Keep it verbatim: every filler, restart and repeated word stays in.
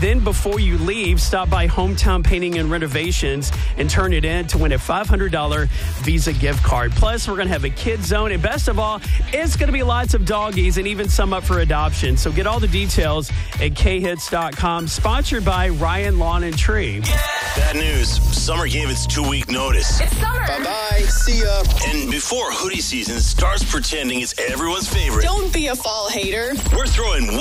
then before you leave, stop by Hometown Painting and Renovations and turn it in to win a five hundred dollars Visa gift card. Plus, we're going to have a kids zone. And best of all, it's going to be lots of doggies and even some up for adoption. So get all the details at k hits dot com. Sponsored by Ryan Lawn and Tree. Yeah! Bad news. Summer gave its two-week notice. It's summer. Bye-bye. See ya. And before hoodie season starts pretending it's everyone's favorite, Don't be a fall hater. we're throwing